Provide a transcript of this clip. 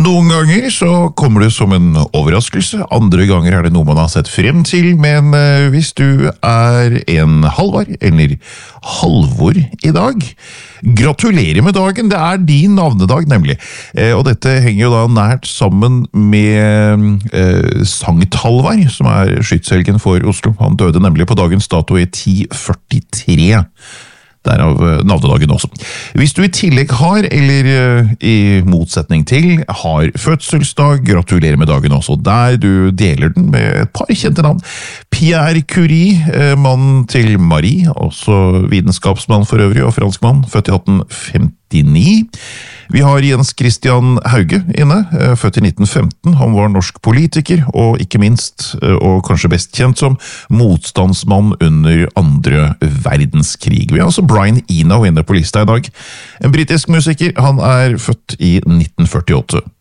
Noen ganger så kommer det som en overraskelse, andre ganger er det noe man har sett frem til, men hvis du er en Halvard eller Halvor i dag, gratulerer med dagen, det er din navnedag nemlig. Og dette henger jo da nært sammen med Sankt Halvard, som er skytshelgen for Oslo. Han døde nemlig på dagens dato i 1043. Derav navnedagen også. Hvis du i tillegg har, eller i motsetning til, har fødselsdag, gratulerer med dagen også der. Du deler den med et par kjente navn. Pierre Curie, mann til Marie, også vitenskapsmann for øvrig og franskmann, født i 1859. Vi har Jens Christian Hauge inne, født i 1915. Han var norsk politiker, og ikke minst, og kanskje best kjent som, motstandsmann under andre verdenskrig. Vi har altså Brian Eno inne på lista i dag. En britisk musiker, han er født i 1948.